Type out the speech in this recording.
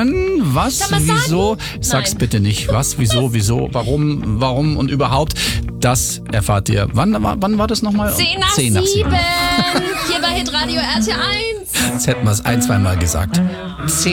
bekommen. Was, Soll man wieso? sagen? Sag's Nein. bitte nicht. Was, wieso, warum und überhaupt. Das erfahrt ihr. Wann war das nochmal? 10 nach 7. Hier bei Hitradio RT1. Jetzt hätten wir es ein, zweimal gesagt.